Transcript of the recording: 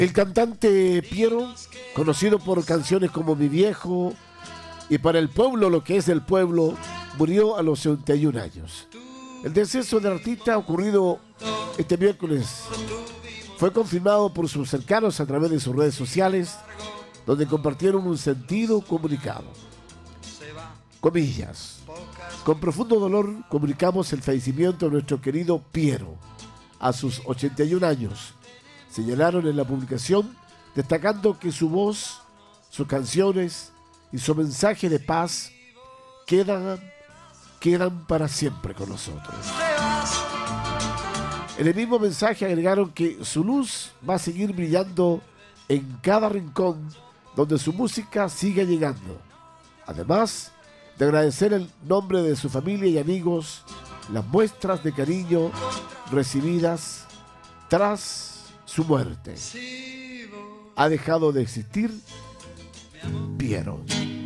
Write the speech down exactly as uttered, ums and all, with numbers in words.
El cantante Piero, conocido por canciones como Mi Viejo y Para el Pueblo lo que es del pueblo, murió a los setenta y un años. El deceso del artista ocurrido este miércoles fue confirmado por sus cercanos a través de sus redes sociales, donde compartieron un sentido comunicado. Comillas. Con profundo dolor comunicamos el fallecimiento de nuestro querido Piero a sus ochenta y un años. Señalaron en la publicación, destacando que su voz, sus canciones y su mensaje de paz quedan, quedan para siempre con nosotros. En el mismo mensaje agregaron que su luz va a seguir brillando en cada rincón donde su música siga llegando. Además de agradecer el nombre de su familia y amigos las muestras de cariño recibidas tras su muerte. Ha dejado de existir Piero.